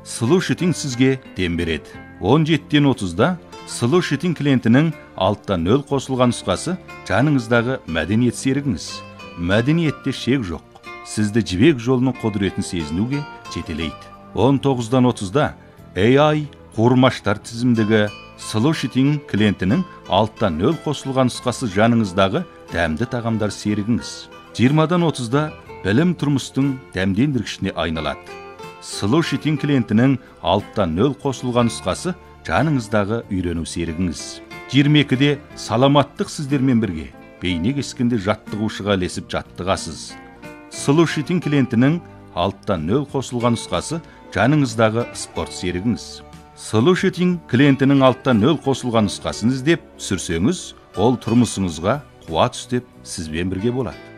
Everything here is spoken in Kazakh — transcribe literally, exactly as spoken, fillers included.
Слушайтиң сізге дем береді. он жетіден отызда Слушайтиң клиентінің алттан нөл қосылған нұсқасы жаныңыздағы мәдениет серігіңіз. Мәдениетте шек жоқ. Сізді жібек жолының құдіретін сезінуге жетелейді. он тоғыздан отызда эй ай қуырмаштар тізімдегі Слушайтиң клиентінің алттан нөл қосылған нұсқасы жаныңыздағы дәмді тағамдар серігіңіз. жиырмадан отызда білім тұрмыстың дәмдендіргішіне айналады. Слушайтиң клиентінің алттан нөл қосылған нұсқасы жаныңыздағы үйрену серігіңіз. жиырма екіде саламаттық сіздермен бірге бейне кескенде жаттығушыға ілесіп жаттығасыз. Слушайтиң клиентінің алттан нөл қосылған нұсқасы жаныңыздағы спорт серігіңіз. Слушайтиң клиентінің алттан нөл қосылған нұсқасын іздеп сүрсеңіз, ол тұрмысыңызға қуат үстеп сізбен бірге болады.